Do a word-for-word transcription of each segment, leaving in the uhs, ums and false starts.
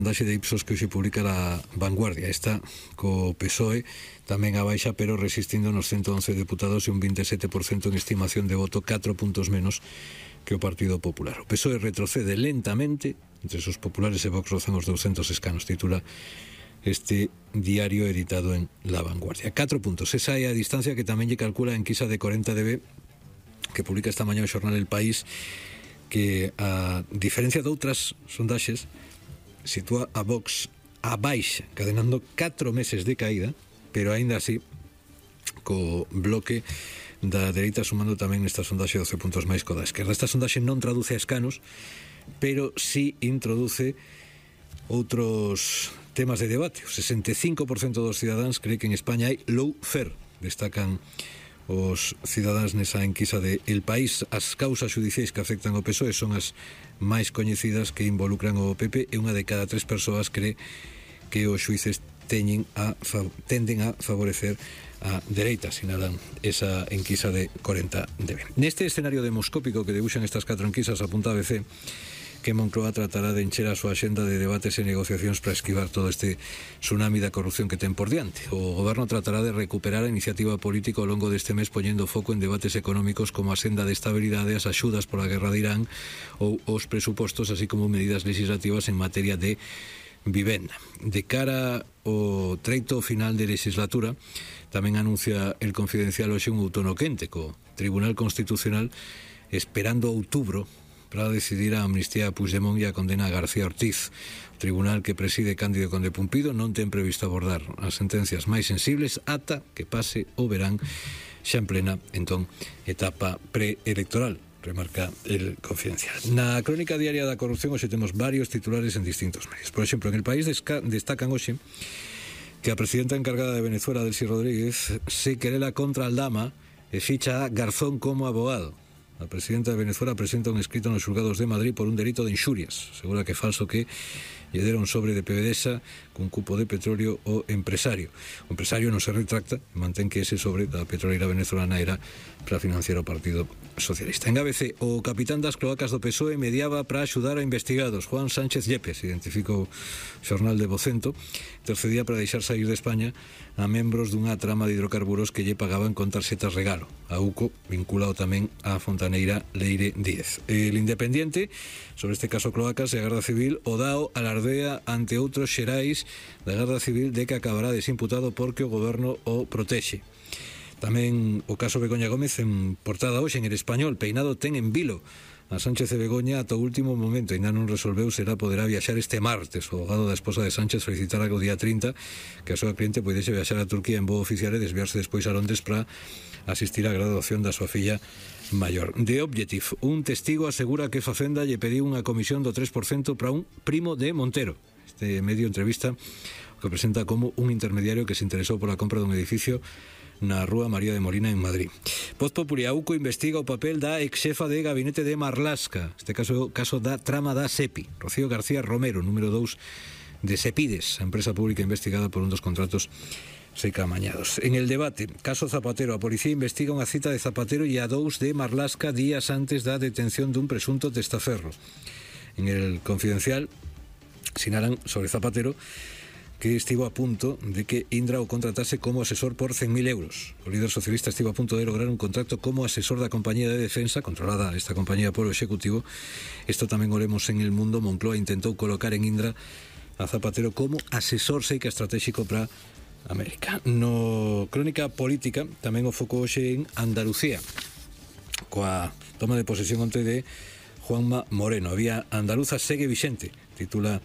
sondaxe de Ipsos que hoxe publica a Vanguardia. Esta co P S O E tamén a baixa, pero resistindo nos ciento once deputados e un veintisiete por ciento en estimación de voto, catro puntos menos que o Partido Popular. O P S O E retrocede lentamente, entre esos populares e Vox rozan os douscentos escanos, titula este diario editado en La Vanguardia. Catro puntos. Esa é a distancia que tamén lle calcula a enquisa de corenta D B que publica esta mañá o xornal El País, que a diferencia de outras sondaxes sitúa a Vox a baixa, cadenando catro meses de caída, pero aínda así co bloque da dereita sumando tamén nesta sondaxe doce puntos máis co da esquerda. Esta sondaxe non traduce a escanos, pero sí introduce outros temas de debate. O sesenta e cinco por cento dos cidadáns cree que en España hai lawfare, destacan os cidadáns nesa enquisa de El País. As causas xudiciais que afectan ao P S O E son as máis coñecidas que involucran o P P, e unha de cada tres persoas cree que os xuíces teñen a, tenden a favorecer a dereita, sinalan esa enquisa de corenta D B. Neste escenario demoscópico que debuxan estas catro enquisas, apunta A B C que Moncloa tratará de encher a súa axenda de debates e negociacións para esquivar todo este tsunami da corrupción que ten por diante. O goberno tratará de recuperar a iniciativa política ao longo deste mes, poñendo foco en debates económicos como a senda de estabilidade, as axudas pola guerra de Irán ou os presupostos, así como medidas legislativas en materia de vivenda. De cara ao treito final de legislatura, tamén anuncia El Confidencial hoxe un outono quente, co Tribunal Constitucional esperando outubro para decidir a amnistía a Puigdemont e a condena a García Ortiz. O tribunal que preside Cándido Conde Pumpido non ten previsto abordar as sentencias máis sensibles ata que pase o verán xa en plena, entón, etapa preelectoral, remarca El Confidencial. Na crónica diaria da corrupción hoxe temos varios titulares en distintos medios. Por exemplo, en El País destacan hoxe que a presidenta encargada de Venezuela, Delcy Rodríguez, se querela contra Aldama e ficha a Garzón como abogado. A presidenta de Venezuela presenta un escrito nos xulgados de Madrid por un delito de inxurias. Asegura que é falso que lle dera un sobre de PDVSA cun cupo de petróleo o empresario. O empresario non se retracta, mantén que ese sobre da petroleira venezolana era para financiar o Partido Socialista. En A B C, o capitán das cloacas do P S O E mediaba para axudar a investigados. Juan Sánchez Yepes, identificou o xornal de Vocento, intercedía para deixar sair de España a membros dunha trama de hidrocarburos que lle pagaban con tarxetas regalo. A U C O vinculado tamén a fontaneira Leire Díez. El Independiente, sobre este caso cloacas e a Garda Civil, o dao alardea ante outros xerais da Garda Civil de que acabará desimputado porque o goberno o protexe. Tamén o caso Begoña Gómez en portada hoxe en El Español. Peinado ten en vilo a Sánchez e Begoña ata o último momento, ainda non resolveu será poderá viaxar este martes. O abogado da esposa de Sánchez felicitara que o día trinta que a súa cliente poidese viaxar a Turquía en voo oficial e desviarse despois a Londres para asistir á graduación da súa filla maior. The Objective, un testigo asegura que Facenda lle pediu unha comisión do tres por cento para un primo de Montero. Este medio entrevista o que presenta como un intermediario que se interesou pola compra dun edificio na Rúa María de Molina en Madrid. Voz Populi, A U C O investiga o papel da ex-xefa de gabinete de Marlaska. Este caso é o caso da trama da SEPI. Rocío García Romero, número dous de Sepides, a empresa pública investigada por un dos contratos secamañados. En El Debate, caso Zapatero, a policía investiga unha cita de Zapatero e a dous de Marlaska días antes da detención dun presunto testaferro. En El Confidencial sinalan sobre Zapatero que estivo a punto de que Indra o contratase como asesor por cen mil euros. O líder socialista estivo a punto de lograr un contrato como asesor da compañía de defensa, controlada esta compañía por o Executivo. Isto tamén o lemos en El Mundo. Moncloa intentou colocar en Indra a Zapatero como asesor seica estratégico para América. No Crónica Política tamén o foco hoxe en Andalucía, coa toma de posesión onte de Juanma Moreno. A vía andaluza segue vixente, titula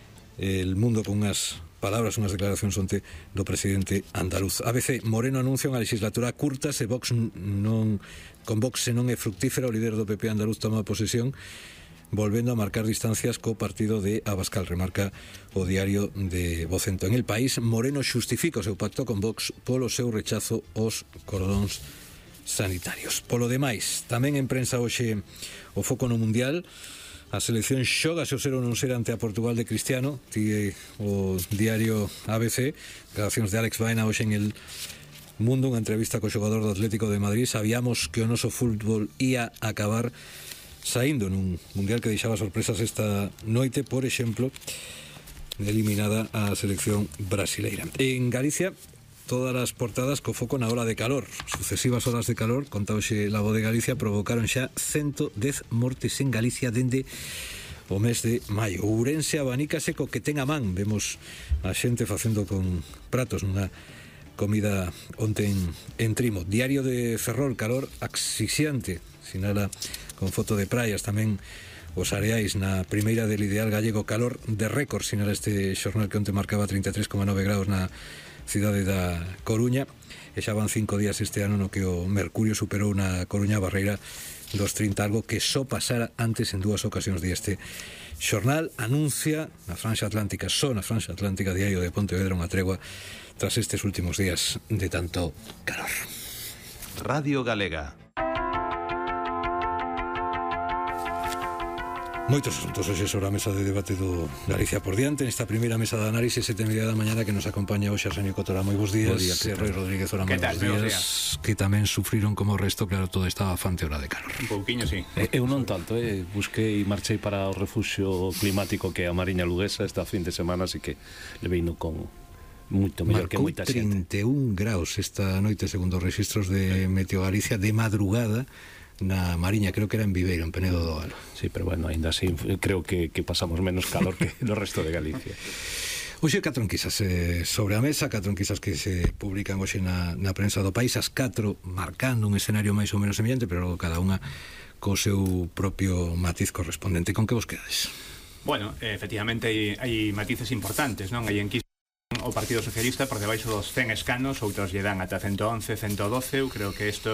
El Mundo con unhas palabras, unhas declaracións onte do presidente andaluz. A B C, Moreno anuncia unha legislatura curta se Vox non, con Vox se non é fructífera. O líder do P P andaluz toma posesión volvendo a marcar distancias co partido de Abascal, remarca o diario de Vocento. En El País, Moreno xustifica o seu pacto con Vox polo seu rechazo aos cordóns sanitarios. Polo demais, tamén en prensa hoxe o foco no Mundial. A selección xoga se o ser ou non ser ante a Portugal de Cristiano. Ti o diario A B C, declaracións de Alex Baena hoxe en El Mundo, unha entrevista co xogador do Atlético de Madrid. Sabíamos que o noso fútbol ia acabar saindo nun Mundial que deixaba sorpresas esta noite. Por exemplo, eliminada a selección brasileira. En Galicia, todas as portadas co foco na ola de calor. Sucesivas olas de calor, conta hoxe La Voz de Galicia, provocaron xa ciento dez mortes en Galicia dende o mes de maio. Ourense abanícase co que ten a man. Vemos a xente facendo con pratos nunha comida onte en, en Trimo. Diario de Ferrol, calor asfixiante, sinala con foto de praias. Tamén os areais na primeira del ideal gallego, calor de récord, sinala este xornal que onte marcaba trinta e tres coma nove graus na cidade da Coruña, e xa van cinco días este ano no que o mercurio superou na Coruña a barreira dos trinta, algo que só pasara antes en dúas ocasións. Di este xornal, anuncia na franxa atlántica, só na franxa atlántica, Diario de Pontevedra, unha tregua tras estes últimos días de tanto calor. Radio Galega. Moitos asuntos hoxe sobre a mesa de debate do Galicia por diante. Nesta primeira mesa de análisis, sete e media da mañana, que nos acompaña hoxe Arsenio Cotora. Moi bons días. Día, Rui Rodríguez, ora, moi bons días. Que tamén sufriron como o resto, claro, toda esta afante hora de calor. Un pouquiño, sí. Eu non tanto, eh. busquei e marchei para o refugio climático que é a Mariña Luguesa esta fin de semana, así que leveino con moito mellor que moita xente. trinta e un graus esta noite, segundo os registros de Meteo Galicia, de madrugada na Mariña, creo que era en Viveiro, en Penedo do Galo. Sí, pero bueno, ainda así creo que, que pasamos menos calor que no resto de Galicia. Hoxe catro enquisas eh, sobre a mesa, catro enquisas que se publican hoxe na, na prensa do país, as catro marcando un escenario máis ou menos semellante, pero logo cada unha co seu propio matiz correspondente. Con que vos quedades? Bueno, efectivamente hai, hai matices importantes, non? Hai enquisas o Partido Socialista por debaixo dos cen escanos, outros lle dan ata ciento once, ciento doce. Eu creo que isto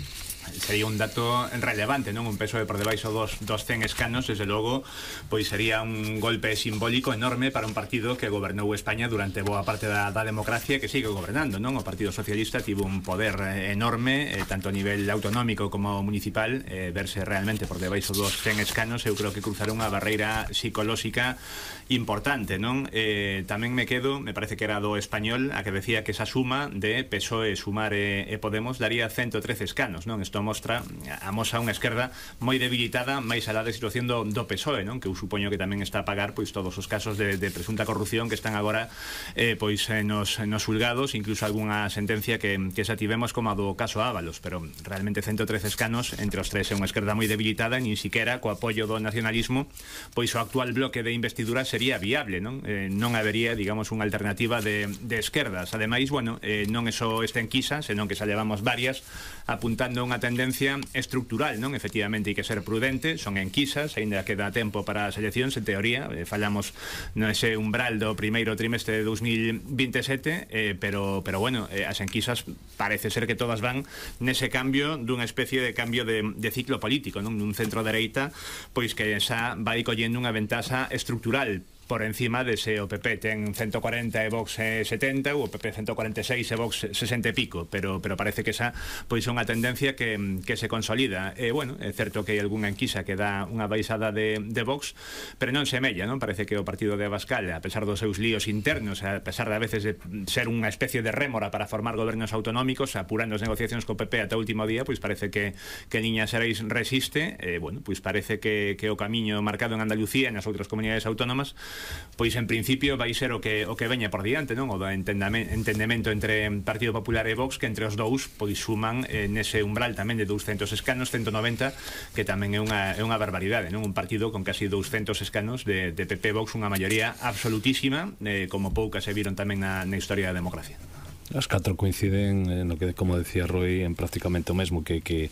sería un dato relevante, non? Un P S O E por debaixo dos, dos cen escanos, desde logo, pois sería un golpe simbólico enorme para un partido que gobernou España durante boa parte da, da democracia, que sigue gobernando, non? O Partido Socialista tivo un poder enorme, eh, tanto a nivel autonómico como municipal. Eh, verse realmente por debaixo dos cen escanos, eu creo que cruzar unha barreira psicolóxica importante, non? Eh, tamén me quedo, me parece que era do Español, a que decía que esa suma de P S O E, Sumar e, e Podemos daría ciento trece escanos, non? Isto mostra, amosa unha esquerda moi debilitada, máis alá de situación do, do P S O E, non? Que eu supoño que tamén está a pagar pois todos os casos de, de presunta corrupción que están agora eh, pois eh, nos, nos xulgados, incluso algunha sentencia que, que xa tivemos como a do caso Ábalos, pero realmente ciento trece escanos entre os tres é unha esquerda moi debilitada, nin siquiera co apoio do nacionalismo pois o actual bloque de investidura sería viable, non? Eh, non habería, digamos, unha alternativa de, de esquerdas. Ademais, bueno, eh, non é só esta enquisa, senón que xa levamos varias apuntando unha tendencia estructural, non? Efectivamente, hai que ser prudente, son enquisas, aínda queda tempo para as eleccións, en teoría, eh, falamos nese umbral do primeiro trimestre de dos mil vinte e sete, eh, pero, pero bueno, eh, as enquisas parece ser que todas van nese cambio dunha especie de cambio de, de ciclo político, non? Nun centro dereita, pois que xa vai collendo unha ventaxa estructural por encima de se o P P ten ciento cuarenta e Vox setenta, ou o P P ciento cuarenta e seis e Vox sesenta e pico, pero, pero parece que esa pois é unha tendencia que, que se consolida. E, bueno, é certo que hai algunha enquisa que dá unha baixada de, de Vox, pero non se mella, non? Parece que o partido de Abascal, a pesar dos seus líos internos, a pesar de a veces de ser unha especie de rémora para formar gobernos autonómicos, apurando as negociacións co P P ata o último día, pois parece que, que Niña Xerais resiste. E, bueno, pois parece que, que o camiño marcado en Andalucía e nas outras comunidades autónomas pois en principio vai ser o que o que veña por diante, non? O do entendemento entre Partido Popular e Vox, que entre os dous pois suman eh, nese umbral tamén de douscentos escanos, ciento noventa, que tamén é unha, é unha barbaridade, non? Un partido con casi douscentos escanos de, de P P Vox, unha maioría absolutísima, eh, como poucas se viron tamén na, na historia da democracia. As catro coinciden eh, no que, como decía Roy, en prácticamente o mesmo, que que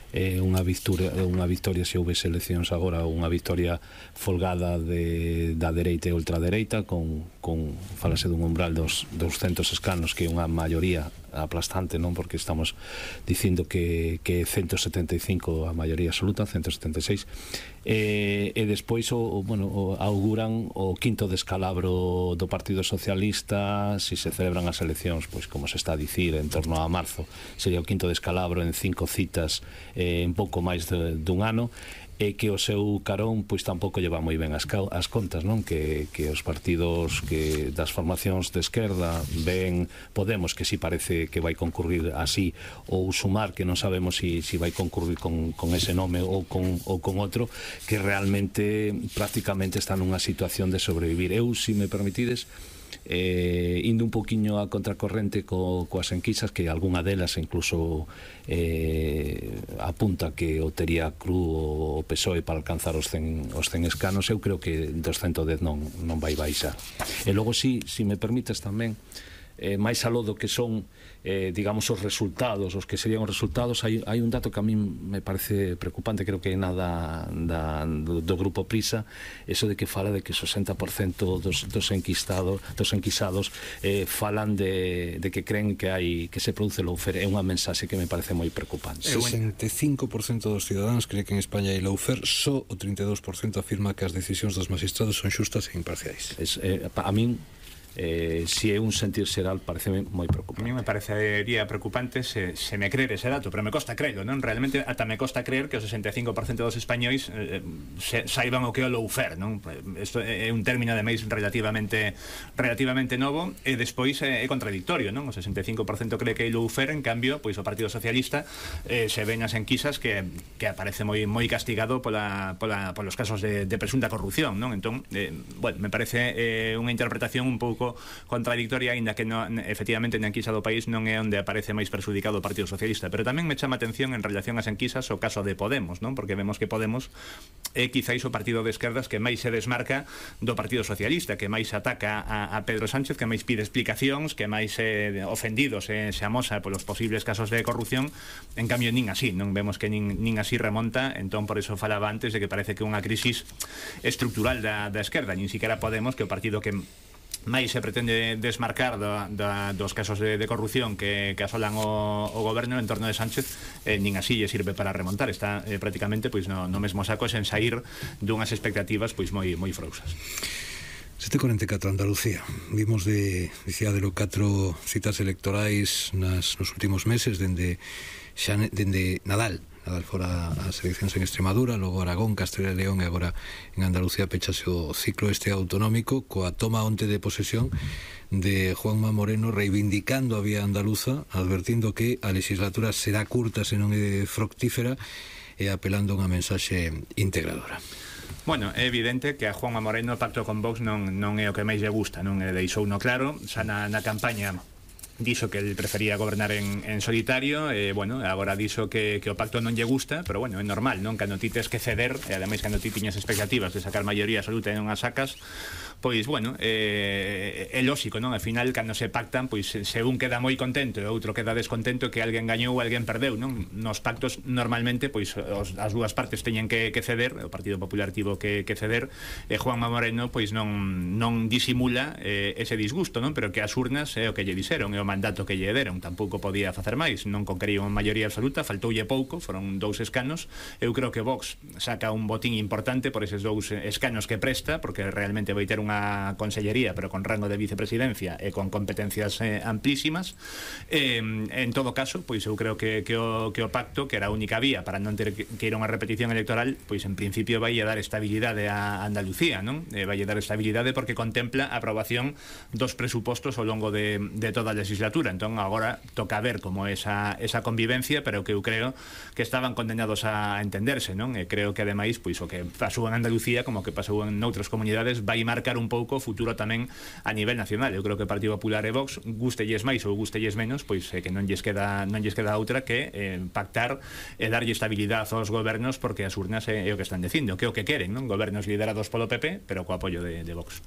é unha victoria, unha victoria se houvese eleccións agora, unha victoria folgada de, da dereita e ultradereita, con, con falase dun umbral dos douscentos escanos, que é unha maioría aplastante, non? Porque estamos dicindo que, que ciento setenta e cinco a maioría absoluta, ciento setenta e seis, e, e despois o, o, bueno, o, auguran o quinto descalabro do Partido Socialista. Se se celebran as eleccións, pois como se está a dicir, en torno a marzo, sería o quinto descalabro en cinco citas eh, en pouco máis de, dun ano. e que o seu carón pois tampouco lleva moi ben as, as contas, non? Que, que os partidos que das formacións de esquerda ven Podemos, que si parece que vai concurrir así, ou Sumar, que non sabemos si, si vai concurrir con, con ese nome ou con, ou con outro, que realmente prácticamente está nunha situación de sobrevivir. Eu, si me permitides, eh, indo un poquinho a contracorrente co, coas enquisas, que algunha delas incluso eh, apunta que o tería cru o P S O E para alcanzar os cen, os cen escanos. Eu creo que dos ciento dez non, non vai baixar. E logo, si, si me permites tamén, eh, máis aló do que son eh, digamos os resultados, os que serían os resultados, hai, hai un dato que a mí me parece preocupante, creo que é nada da, do, do grupo Prisa, eso de que fala de que o sesenta por cento dos, dos enquistados dos enquisados eh, falan de, de que creen que hai que se produce lawfare. É unha mensaxe que me parece moi preocupante. sesenta e cinco por cento dos cidadáns cree que en España hai lawfare, só o trinta e dous por cento afirma que as decisións dos magistrados son xustas e imparciais. Es, eh, a min Eh, si é un sentir xeral, parece moi preocupante. A mí me parecería preocupante se, se me creer ese dato, pero me costa creerlo, non? Realmente ata me costa creer que o sesenta e cinco por cento dos españois eh, se, saiban o que é o lawfare, non? Isto é un término de máis relativamente relativamente novo, e despois é, é contradictorio, non? O sesenta e cinco por cento cree que é lawfare, en cambio, pois o Partido Socialista eh, se ven as enquisas que, que aparece moi moi castigado pola, pola, polos casos de, de presunta corrupción, non? Entón, eh, bueno, me parece eh, unha interpretación un pouco contradictoria, aínda que no, efectivamente na enquisa do país non é onde aparece máis perxudicado o Partido Socialista, pero tamén me chama atención en relación ás enquisas o caso de Podemos, non? Porque vemos que Podemos é quizáis o partido de esquerdas que máis se desmarca do Partido Socialista, que máis ataca a, a Pedro Sánchez, que máis pide explicacións, que máis eh, ofendido se, se amosa polos posibles casos de corrupción. En cambio, nin así, non vemos que nin, nin así remonta. Entón, por eso falaba antes de que parece que unha crisis estructural da, da esquerda, nin siquiera Podemos, que o partido que máis se pretende desmarcar da, da, dos casos de, de corrupción que, que asolan o, o goberno en torno de Sánchez, eh, nin así lle sirve para remontar. Está eh, prácticamente pois no, no mesmo saco, sen sair dunhas expectativas pois moi moi frousas. sete cuarenta e catro Andalucía. Vimos de, dicía, de lo catro citas electorais nas, nos últimos meses, dende, xa, dende Nadal. Nadal fora as eleccións en Extremadura, logo Aragón, Castela e León, e agora en Andalucía pechase o ciclo este autonómico coa toma onte de posesión de Juanma Moreno, reivindicando a vía andaluza, advertindo que a legislatura será curta se non é fructífera, e apelando a unha mensaxe integradora. Bueno, é evidente que a Juanma Moreno o pacto con Vox non, non é o que máis lle gusta, non é, deixou no claro, xa na, na campaña dixo que el prefería gobernar en, en solitario, e, bueno, agora dixo que, que o pacto non lle gusta, pero, bueno, é normal, non? Cando ti tes que ceder, e ademais cando ti tiñas expectativas de sacar maioría absoluta e non as sacas, pois, bueno, é, é lógico, non? Al final, cando se pactan, pois, se un queda moi contento e outro queda descontento, que alguén gañou ou alguén perdeu, non? Nos pactos, normalmente, pois, os, as dúas partes teñen que, que ceder, o Partido Popular tivo que, que ceder, e Juanma Moreno, pois, non, non disimula eh, ese disgusto, non? Pero que as urnas é o que lle dixeron, é o mandato que lle deron, tampouco podía facer máis, non conquería unha maioría absoluta, faltoulle pouco, foron dous escanos. Eu creo que Vox saca un botín importante por eses dous escanos que presta, porque realmente vai ter unha consellería, pero con rango de vicepresidencia e con competencias eh, amplísimas. Eh, en todo caso, pois eu creo que, que, o, que o pacto, que era a única vía para non ter que ir a unha repetición electoral, pois en principio vai a dar estabilidade a Andalucía, non? Eh, vai a dar estabilidade porque contempla a aprobación dos presupostos ao longo de, de toda a legislatura. Entón agora toca ver como esa, esa convivencia, pero que eu creo que estaban condenados a entenderse, non? E creo que ademais, pois o que pasou en Andalucía, como que pasou en outras comunidades, vai marcar un pouco o futuro tamén a nivel nacional. Eu creo que o Partido Popular e Vox, gústelles máis ou gústelles menos, pois eh, que non lles queda non lles queda outra que eh, pactar e darlle estabilidade aos gobernos, porque as urnas é, é o que están dicindo, que é o que queren, non? Gobernos liderados polo P P, pero co apoio de, de Vox.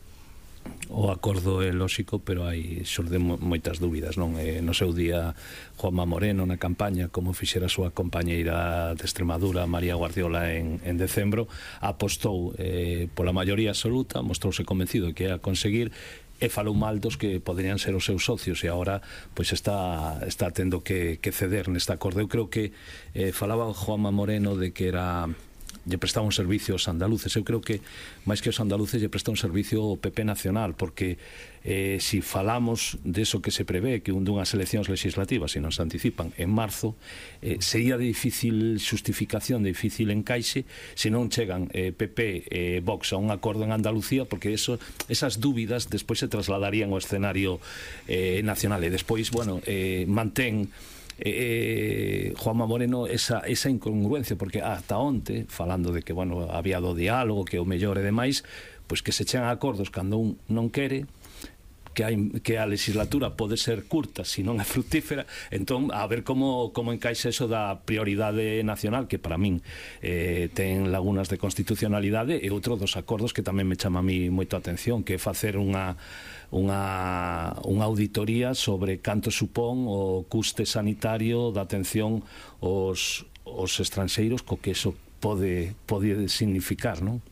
O acordo é lóxico, pero hai xorden moitas dúbidas, non? Eh, no seu día Juanma Moreno na campaña, como fixera a súa compañeira de Extremadura, María Guardiola, en, en decembro, apostou eh, pola maioría absoluta, mostrouse convencido que ia conseguir, e falou mal dos que poderían ser os seus socios, e agora pois está está tendo que, que ceder neste acordo. Eu creo que eh, falaba Juanma Moreno de que era lle prestaba un servicio aos andaluces. Eu creo que máis que aos andaluces lle presta un servicio ao P P nacional, porque eh, si falamos deso que se prevé, que un dunhas eleccións legislativas, se non se anticipan en marzo, eh, sería de difícil justificación, de difícil encaixe, se non chegan eh, P P e eh, Vox a un acordo en Andalucía, porque eso, esas dúbidas despois se trasladarían ao escenario eh, nacional, e despois, bueno, eh, mantén eh, Juanma Moreno esa, esa incongruencia, porque ata onte, falando de que, bueno, había do diálogo, que o mellor e demais, pois que se chegan a acordos cando un non quere, que, hai, que a legislatura pode ser curta se non é fructífera, entón a ver como, como encaixa eso da prioridade nacional, que para min eh, ten lagunas de constitucionalidade, e outro dos acordos que tamén me chama a mí moito a atención, que é facer unha unha, unha auditoría sobre canto supón o custe sanitario da atención aos, aos estranxeiros, co que eso pode, pode significar, non?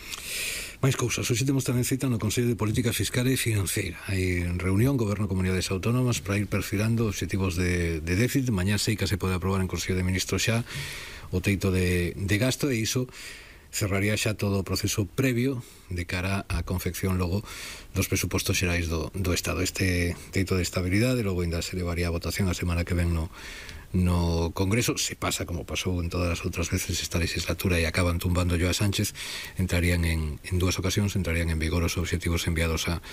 Máis cousas, hoxe temos tamén cita no Consello de Política Fiscal e Financeira. Hai reunión, Goberno e Comunidades Autónomas, para ir perfilando obxectivos de, de déficit. Mañá sei que se pode aprobar en Consello de Ministros xa o teito de, de gasto, e iso cerraría xa todo o proceso previo de cara á confección logo dos presupostos xerais do, do Estado. Este teito de estabilidade logo ainda se levaría a votación a semana que ven no, no Congreso. Se pasa como pasou en todas as outras veces esta legislatura e acaban tumbando yo a Sánchez, entrarían en, en dúas ocasións, entrarían en vigor os obxectivos enviados a,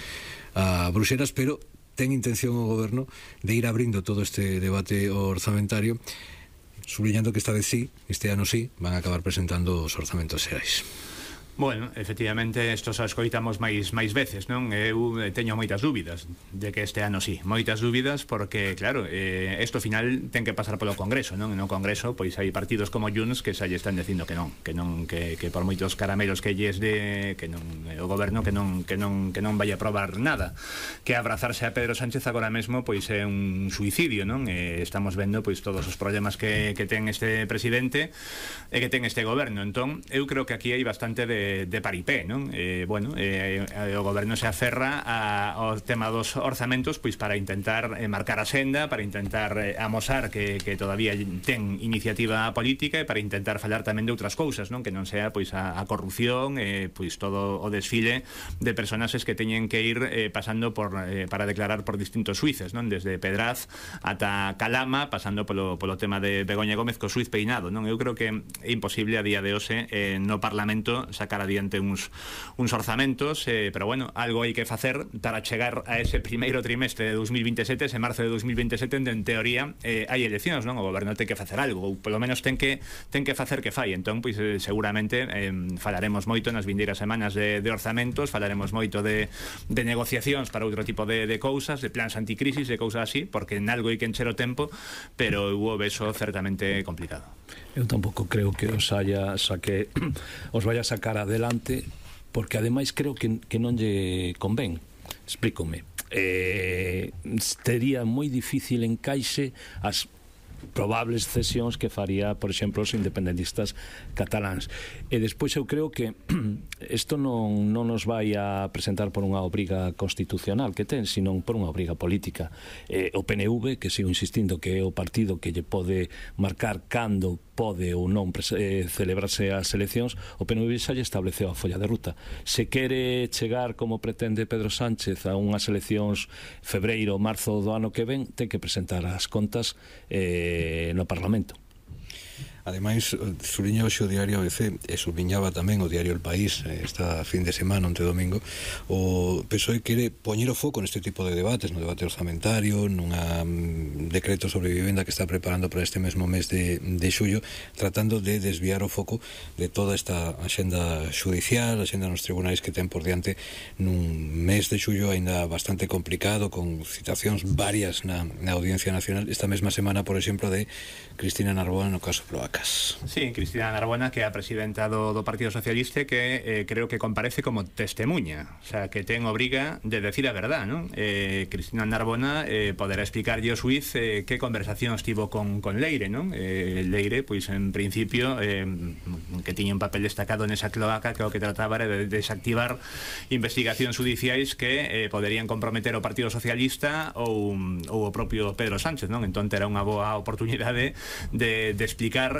a Bruxelas, pero ten intención o Goberno de ir abrindo todo este debate orzamentario, subliñando que esta vez sí, este ano sí, van a acabar presentando os orzamentos xerais. Bueno, efectivamente, isto xa escoitamos máis máis veces, non? Eu teño moitas dúbidas de que este ano sí, moitas dúbidas, porque, claro, eh, isto ao final ten que pasar polo Congreso, non? E no Congreso, pois hai partidos como Junts que xa lle están dicindo que non, que non, que, que por moitos caramelos que lles de, que non, o goberno que non, que non, que non vai a aprobar nada, que abrazarse a Pedro Sánchez agora mesmo, pois é un suicidio, non? E estamos vendo, pois, todos os problemas que, que ten este presidente e que ten este goberno. Entón, eu creo que aquí hai bastante de de paripé, non? Eh, bueno, eh, o goberno se aferra a, ao tema dos orzamentos, pois para intentar eh, marcar a senda, para intentar eh, amosar que, que todavía ten iniciativa política, e para intentar falar tamén de outras cousas, non? Que non sea pois a, a corrupción, eh, pois todo o desfile de personaxes que teñen que ir eh, pasando por eh, para declarar por distintos suíces, non? Desde Pedraz ata Calama, pasando polo, polo tema de Begoña Gómez co suiz Peinado, non? Eu creo que é imposible a día de hoxe eh, no Parlamento sacar adiante uns, uns orzamentos, eh, pero bueno, algo hai que facer para chegar a ese primeiro trimestre de dos mil veintesete, ese marzo de dos mil veintesete, en teoría eh, hai eleccións, non? O goberno ten que facer algo, ou polo menos ten que ten que facer que fai. Entón, pois eh, seguramente eh, falaremos moito nas vindeiras semanas de, de orzamentos, falaremos moito de, de negociacións para outro tipo de, de cousas, de plans anticrisis, de cousas así, porque en algo hai que encher o tempo, pero hubo beso certamente complicado. Eu tampouco creo que os haya saque, os vaya a sacar adelante, porque ademais creo que, que non lle convén. Explícome. Eh, tería moi difícil encaixe as probables cesións que faría, por exemplo, os independentistas cataláns. E despois eu creo que isto non, non nos vai a presentar por unha obriga constitucional que ten, sino por unha obriga política. Eh, o P N V, que sigo insistindo que é o partido que lle pode marcar cando pode ou non eh, celebrarse as eleccións, o P N V xa lle estableceu a folla de ruta. Se quere chegar, como pretende Pedro Sánchez, a unhas eleccións febreiro, marzo do ano que ven, ten que presentar as contas eh, no Parlamento. Ademais, subliña hoxe o diario A B C e subliñaba tamén o diario El País esta fin de semana, onte domingo, o P S O E quere poñer o foco neste tipo de debates, no debate orzamentario, nunha um, decreto sobre vivenda que está preparando para este mesmo mes de, de xullo, tratando de desviar o foco de toda esta axenda judicial, axenda nos tribunais que ten por diante nun mes de xullo aínda bastante complicado, con citacións varias na, na Audiencia Nacional, esta mesma semana, por exemplo, de Cristina Narbona no caso Proaca. Sí, Cristina Narbona, que é a presidenta do, do Partido Socialista, que eh, creo que comparece como testemunha, o sea, que ten obriga de decir a verdad, ¿no? Eh, Cristina Narbona eh, poderá explicarlle ao xuiz eh, que conversación estivo con, con Leire, ¿no? Eh, Leire, pois en principio eh, que tiña un papel destacado nesa cloaca, que o que trataba era de desactivar investigacións judiciais que eh, poderían comprometer o Partido Socialista ou, ou o propio Pedro Sánchez, ¿no? Entón era unha boa oportunidade de, de explicar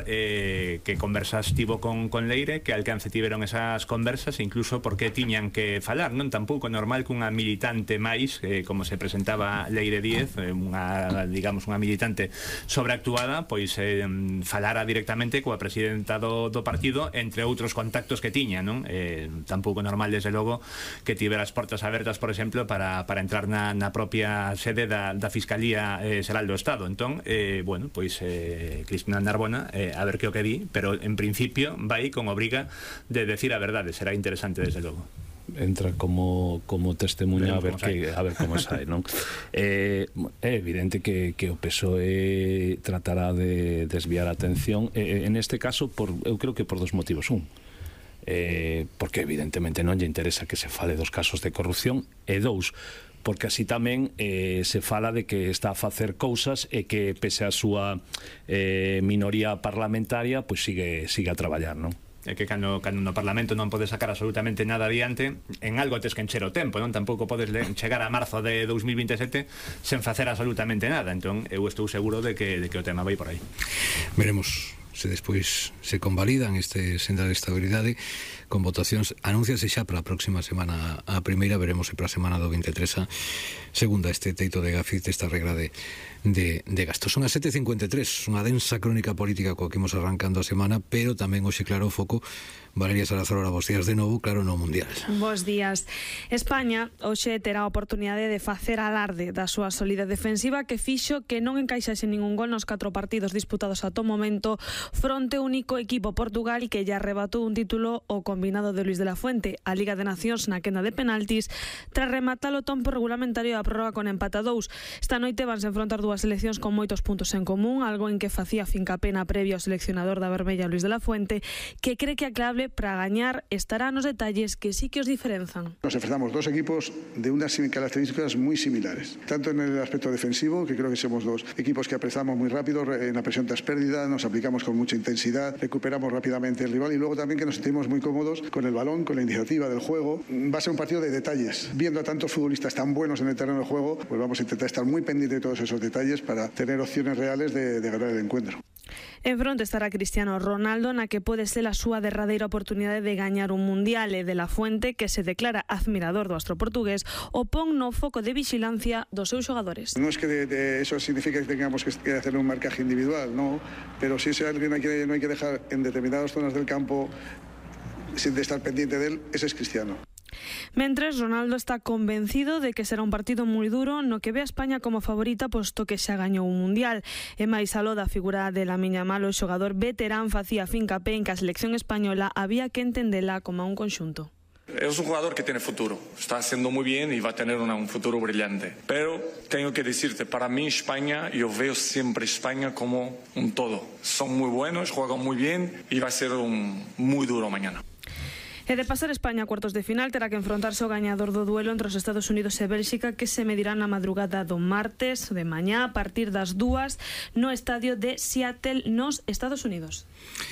eh, que conversas tivo con, con Leire, que alcance tiveron esas conversas, e incluso por que tiñan que falar, non? Tampouco normal que unha militante máis, eh, como se presentaba Leire Díez, eh, unha, digamos, unha militante sobreactuada, pois eh, falara directamente coa presidenta do, do partido, entre outros contactos que tiña, non? Eh, tampouco normal, desde logo, que tivera as portas abertas, por exemplo, para, para entrar na, na propia sede da, da Fiscalía eh, Xeral do Estado. Entón, eh, bueno, pois eh, Cristina Narbona, eh, a ver que o que di, pero en principio vai con obriga de decir a verdade. Será interesante, desde logo. Entra como como testemunha a ver que a ver como sai, non? Eh, é evidente que que o P S O E tratará de desviar a atención, eh, en este caso por eu creo que por dos motivos. Un, eh, porque evidentemente non lle interesa que se fale dos casos de corrupción, e dous, porque así tamén eh, se fala de que está a facer cousas e que pese a súa eh, minoría parlamentaria pois sigue, sigue a traballar, non? É que cando, cando no Parlamento non podes sacar absolutamente nada adiante, en algo tes que encher o tempo, non? Tampouco podes chegar a marzo de dos mil veintisiete sen facer absolutamente nada. Entón eu estou seguro de que, de que o tema vai por aí. Veremos se despois se convalidan este senda de estabilidade con votacións. Anúnciase xa para a próxima semana a primeira, veremos se para a semana do veintitrés a segunda, este teito de Gafit, esta regra de, de, de gastos. Son as sete e cincuenta e tres, unha densa crónica política coa que imos arrancando a semana, pero tamén hoxe, claro, o foco. Valeria Salazar, ora, bos días de novo, claro, no Mundial. Bos días. España hoxe terá a oportunidade de facer alarde da súa sólida defensiva, que fixo que non encaixase ningún gol nos catro partidos disputados ata o momento fronte ao único equipo Portugal que lle arrebatou un título o combinado de Luis de la Fuente, a Liga de Nacións na quenda de penaltis, tras rematar o tempo regulamentario da prórroga con empate a dous. Esta noite vanse enfrontar dúas seleccións con moitos puntos en común, algo en que facía fincapé na previa o seleccionador da Vermella, Luis de la Fuente, que cree que a clave para gañar estará nos detalles que sí que os diferenzan. Nos enfrentamos dos equipos de unas características muy similares, tanto en el aspecto defensivo, que creo que somos dos equipos que apresamos muy rápido en la presión tras pérdida, nos aplicamos con mucha intensidad, recuperamos rápidamente el rival, y luego también que nos sentimos muy cómodos con el balón, con la iniciativa del juego. Va a ser un partido de detalles. Viendo a tantos futbolistas tan buenos en el terreno de juego, pues vamos a intentar estar muy pendientes de todos esos detalles para tener opciones reales de, de ganar el encuentro. En fronte estará Cristiano Ronaldo, na que pode ser a súa derradeira oportunidade de gañar un mundial, e de la Fuente, que se declara admirador do astro portugués, o pon no foco de vigilancia dos seus xogadores. No es que de, de eso significa que tengamos que hacer un marcaje individual, no, pero si es alguien a quien no hay que dejar en determinadas zonas del campo sin estar pendiente de él, ese es Cristiano. Mentres, Ronaldo está convencido de que será un partido moi duro, no que ve a España como favorita, posto que xa gañou un mundial. E máis aló da figura de Lamine Yamal, o xogador veterán facía fincapé en que a selección española había que entendela como un conxunto. Es un jugador que tiene futuro, está haciendo muy bien y va a tener una, un futuro brillante. Pero tengo que decirte, para mí España, yo veo siempre España como un todo. Son muy buenos, juegan muy bien y va a ser un muy duro mañana. E de pasar España a cuartos de final, terá que enfrontarse ao gañador do duelo entre os Estados Unidos e Bélxica, que se medirá na madrugada do martes de mañá a partir das dúas no estadio de Seattle, nos Estados Unidos.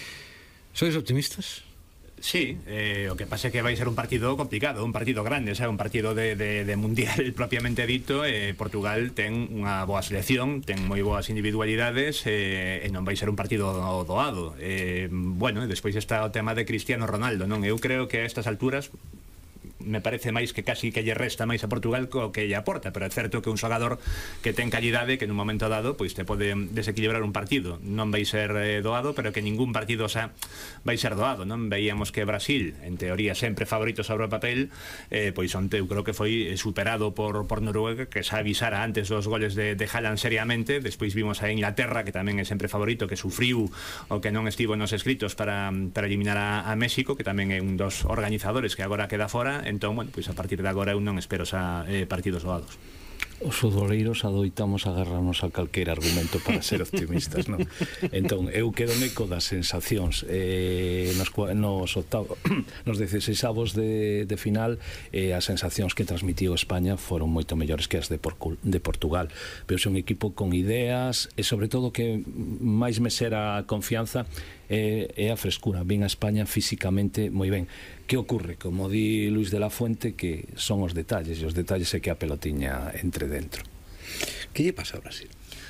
Sois optimistas? Sí, eh, o que pasa é que vai ser un partido complicado, un partido grande, sabe? Un partido de, de, de mundial propiamente dito. eh, Portugal ten unha boa selección, ten moi boas individualidades, eh, e non vai ser un partido doado. eh, Bueno, e despois está o tema de Cristiano Ronaldo, non? Eu creo que a estas alturas me parece máis que casi que lle resta máis a Portugal co que lle aporta, pero é certo que un xogador que ten calidade, que nun momento dado pois te pode desequilibrar un partido. Non vai ser eh, doado, pero que ningún partido xa vai ser doado, non? Veíamos que Brasil, en teoría sempre favorito sobre o papel, eh, pois onte eu creo que foi superado por, por Noruega, que xa avisara antes dos goles de, de Haaland seriamente. Despois vimos a Inglaterra, que tamén é sempre favorito, que sufriu o que non estivo nos escritos para, para eliminar a, a México, que tamén é un dos organizadores que agora queda fora. Entón, bueno, pois a partir de agora eu non espero xa eh, partidos doados. Os futboleiros adoitamos agarrarnos a calquera argumento para ser optimistas, non? Entón, eu quedome co das sensacións. Eh, nos, nos, octavo, nos dezesseisavos de, de final, eh, as sensacións que transmitiu España foron moito mellores que as de, Porcu, de Portugal. Pero é un equipo con ideas, e sobre todo que máis me xera confianza é, é a frescura. Vin a España físicamente moi ben. Que ocurre? Como di Luis de la Fuente, que son os detalles, e os detalles é que a pelotiña entre dentro. Que lle pasa a Brasil?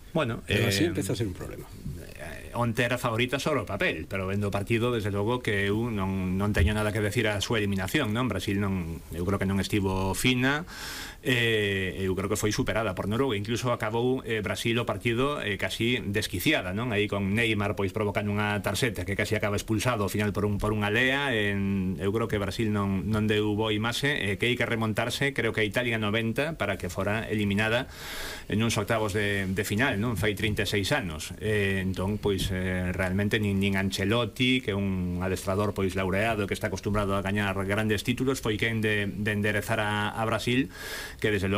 Bueno, pero así eh, empeza a ser un problema. Onte era favorita sobre o papel, pero vendo o partido, desde logo que eu non, non teño nada que decir a súa eliminación, non? Brasil non, eu creo que non estivo fina, eh, eu creo que foi superada por Noruega, incluso acabou eh, Brasil o partido eh, casi desquiciada, non? Aí con Neymar pois provocando unha tarxeta que casi acaba expulsado ao final por un por unha lea, en, eu creo que Brasil non, non deu boa imaxe, eh, que hai que remontarse, creo que a Italia noventa para que fora eliminada en uns octavos de, de final, non? Fai trinta e seis anos, eh, entón pois eh, realmente nin, nin Ancelotti, que é un adestrador pois laureado que está acostumbrado a gañar grandes títulos, foi quen de, de enderezar a, a Brasil, que desde logo